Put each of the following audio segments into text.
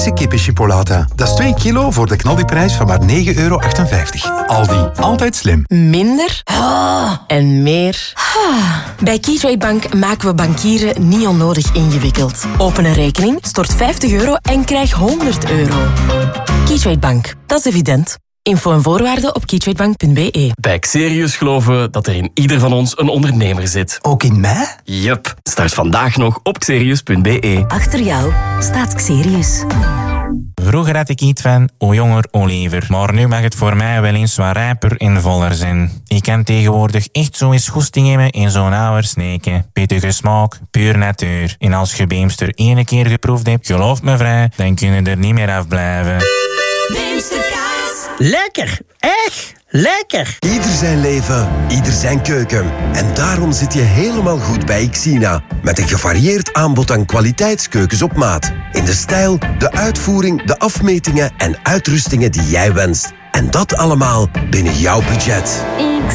Belgische kippenchipolata. Dat is 2 kilo voor de knaldiprijs van maar €9,58. Aldi, altijd slim. Minder en meer. Bij Keytrade Bank maken we bankieren niet onnodig ingewikkeld. Open een rekening, stort €50 en krijg €100. Keytrade Bank, dat is evident. Info en voorwaarden op keytradebank.be. Bij Xerius geloven we dat er in ieder van ons een ondernemer zit. Ook in mij? Yup. Start vandaag nog op xerius.be. Achter jou staat Xerius. Vroeger had ik iets van hoe jonger, hoe liever. Maar nu mag het voor mij wel eens wat rijper en voller zijn. Ik kan tegenwoordig echt zo eens goesting hebben in zo'n oude sneken. Pittige smaak, puur natuur. En als je Beemster 1 keer geproefd hebt, geloof me vrij, dan kun je er niet meer afblijven. Beemsterkaas. Lekker, echt lekker. Ieder zijn leven, ieder zijn keuken. En daarom zit je helemaal goed bij Xina. Met een gevarieerd aanbod aan kwaliteitskeukens op maat. In de stijl, de uitvoering, de afmetingen en uitrustingen die jij wenst. En dat allemaal binnen jouw budget.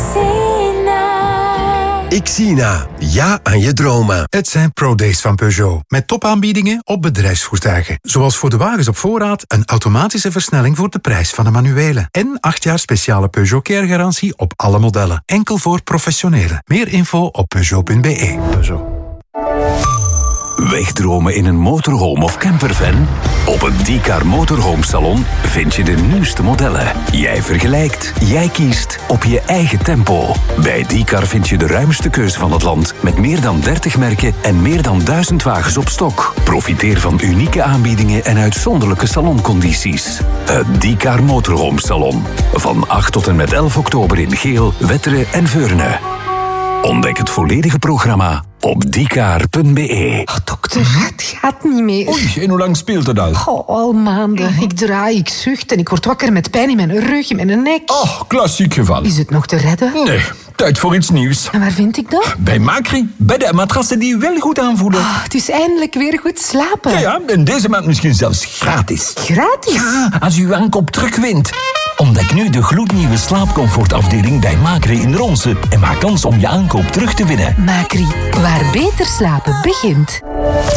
Xina, ja aan je dromen. Het zijn Pro-Days van Peugeot. Met topaanbiedingen op bedrijfsvoertuigen. Zoals voor de wagens op voorraad een automatische versnelling voor de prijs van een manuele. En 8 jaar speciale Peugeot Care garantie op alle modellen. Enkel voor professionelen. Meer info op Peugeot.be. Peugeot. Wegdromen in een motorhome of campervan? Op het D-Car Motorhome Salon vind je de nieuwste modellen. Jij vergelijkt, jij kiest op je eigen tempo. Bij D-Car vind je de ruimste keuze van het land met meer dan 30 merken en meer dan 1000 wagens op stok. Profiteer van unieke aanbiedingen en uitzonderlijke saloncondities. Het D-Car Motorhome Salon. Van 8 tot en met 11 oktober in Geel, Wetteren en Veurne. Ontdek het volledige programma op dikar.be. Oh, dokter, het gaat niet meer. Oei, en hoe lang speelt het al? Al maanden. Ik draai, ik zucht en ik word wakker met pijn in mijn rug, in mijn nek. Oh, klassiek geval. Is het nog te redden? Nee, tijd voor iets nieuws. En waar vind ik dat? Bij Macri, bedden en matrassen die wel goed aanvoelen. Het is eindelijk weer goed slapen. Ja, en deze maand misschien zelfs gratis. Gratis? Ja, als u uw aankoop terugwint. Ontdek nu de gloednieuwe slaapcomfortafdeling bij Macri in Ronse en maak kans om je aankoop terug te winnen. Macri, waar beter slapen begint.